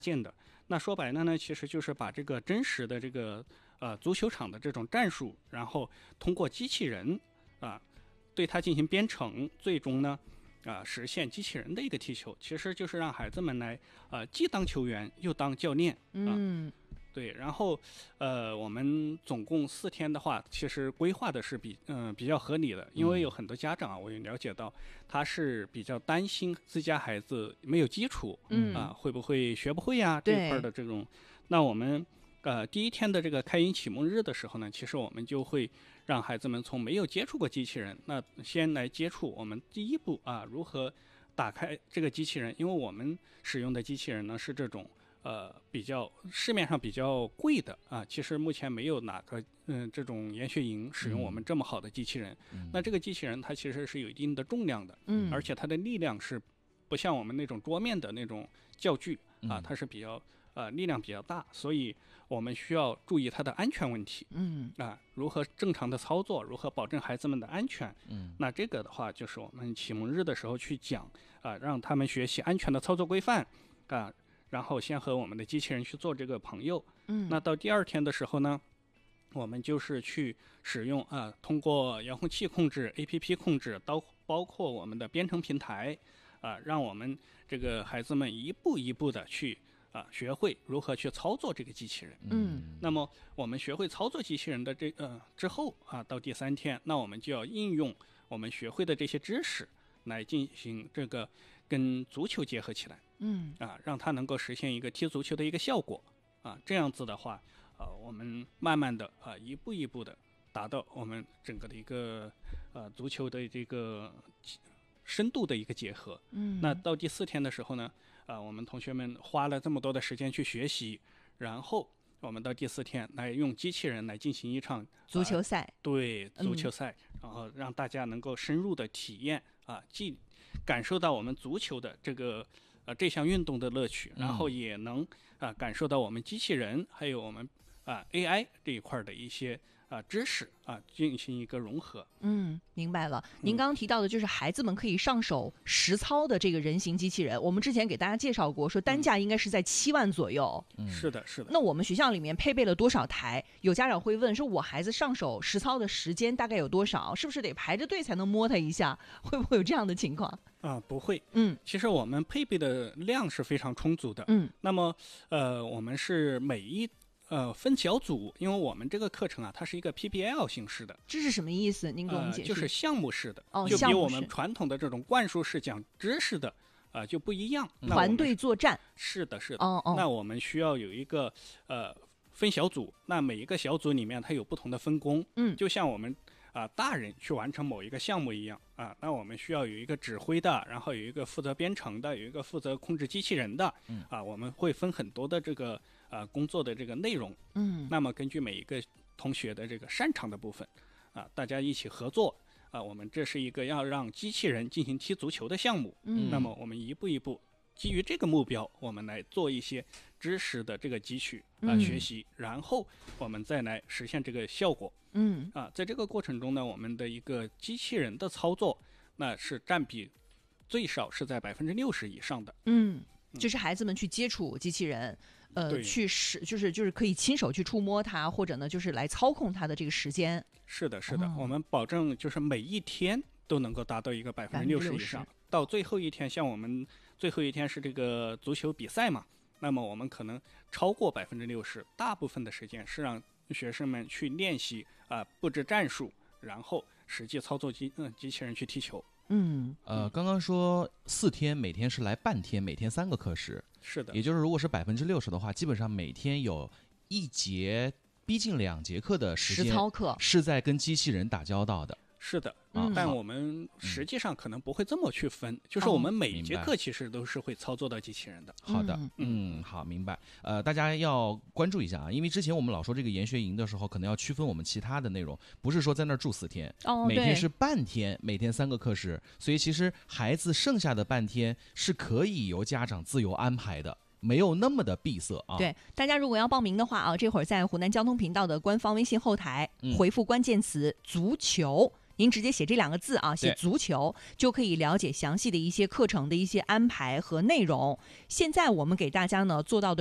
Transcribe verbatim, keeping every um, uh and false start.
建的。那说白了呢，其实就是把这个真实的这个呃足球场的这种战术，然后通过机器人啊、呃、对它进行编程，最终呢啊、呃、实现机器人的一个踢球，其实就是让孩子们来呃既当球员又当教练啊。 嗯。 对，然后，呃，我们总共四天的话，其实规划的是比嗯、呃、比较合理的，因为有很多家长啊，我也了解到，他是比较担心自家孩子没有基础， 嗯啊，会不会学不会呀、这块的这种。那我们呃第一天的这个开营启蒙日的时候呢，其实我们就会让孩子们从没有接触过机器人，那先来接触我们第一步啊，如何打开这个机器人，因为我们使用的机器人呢是这种。呃，比较市面上比较贵的啊，其实目前没有哪个嗯、呃、这种研学营使用我们这么好的机器人。嗯、那这个机器人它其实是有一定的重量的， 嗯， 而且它的力量是不像我们那种桌面的那种教具啊，它是比较呃力量比较大，所以我们需要注意它的安全问题。 嗯啊，如何正常的操作，如何保证孩子们的安全。 嗯， 那这个的话就是我们启蒙日的时候去讲啊，让他们学习安全的操作规范啊。然后先和我们的机器人去做这个朋友， 嗯， 那到第二天的时候呢，我们就是去使用啊，通过遥控器控制、A P P 控制，包包括我们的编程平台啊，让我们这个孩子们一步一步的去啊学会如何去操作这个机器人。 嗯， 那么我们学会操作机器人的这呃之后啊，到第三天，那我们就要应用我们学会的这些知识来进行这个跟足球结合起来。 嗯啊，让它能够实现一个踢足球的一个效果啊，这样子的话，呃，我们慢慢的啊，一步一步的达到我们整个的一个呃足球的这个深度的一个结合。 嗯， 那到第四天的时候呢，啊，我们同学们花了这么多的时间去学习，然后我们到第四天来用机器人来进行一场足球赛， 呃、对足球赛、嗯，然后让大家能够深入的体验啊，既感受到我们足球的这个。呃，这项运动的乐趣，然后也能啊、呃、感受到我们机器人还有我们啊、呃、A I 这一块的一些啊、呃、知识啊进行一个融合。 嗯，明白了。您刚刚提到的就是孩子们可以上手实操的这个人形机器人，我们之前给大家介绍过，说单价应该是在七万左右。 嗯，是的，是的。 那我们学校里面配备了多少台？有家长会问，说我孩子上手实操的时间大概有多少？是不是得排着队才能摸它一下？会不会有这样的情况？ 啊，不会， 嗯， 其实我们配备的量是非常充足的， 嗯， 那么呃，我们是每一呃分小组，因为我们这个课程啊，它是一个 P B L 形式的， 这是什么意思？您给我们解释。 呃、就是项目式的， 哦， 就比我们传统的这种灌输式讲知识的啊、呃、就不一样。 团队作战。 是的，是的。 哦哦。 那我们需要有一个呃分小组，那每一个小组里面它有不同的分工， 嗯， 就像我们。啊，大人去完成某一个项目一样啊，那我们需要有一个指挥的，然后有一个负责编程的，有一个负责控制机器人的， 嗯， 啊，我们会分很多的这个啊工作的这个内容， 嗯， 那么根据每一个同学的这个擅长的部分，啊，大家一起合作，啊，我们这是一个要让机器人进行踢足球的项目， 嗯， 那么我们一步一步基于这个目标，我们来做一些知识的这个汲取啊、呃、学习，然后我们再来实现这个效果。 嗯啊，在这个过程中呢，我们的一个机器人的操作，那是占比最少是在百分之六十以上的。 嗯，就是孩子们去接触机器人，呃，去使就是就是可以亲手去触摸它，或者呢就是来操控它的这个时间。 是的，是的， 哦、 我们保证就是每一天都能够达到一个百分之六十以上。到最后一天，像我们最后一天是这个足球比赛嘛，那么我们可能超过百分之六十，大部分的时间是让学生们去练习啊、呃、布置战术，然后实际操作机嗯机器人去踢球。 嗯， 呃，刚刚说四天，每天是来半天，每天三个课时， 是的， 也就是如果是百分之六十的话，基本上每天有一节逼近两节课的时间实操课是在跟机器人打交道的。 是的， 嗯、 但我们实际上可能不会这么去分，嗯、就是我们每节课其实都是会操作到机器人的。 好的，嗯，好，明白。呃，大家要关注一下啊，因为之前我们老说这个研学营的时候，可能要区分我们其他的内容，不是说在那儿住四天， 哦， 每天是半天，每天三个课时，所以其实孩子剩下的半天是可以由家长自由安排的。没有那么的闭塞啊！ 对，大家如果要报名的话啊，这会儿在湖南交通频道的官方微信后台、 嗯、 回复关键词“足球”。 您直接写这两个字啊，写足球就可以了解详细的一些课程的一些安排和内容。现在我们给大家呢做到的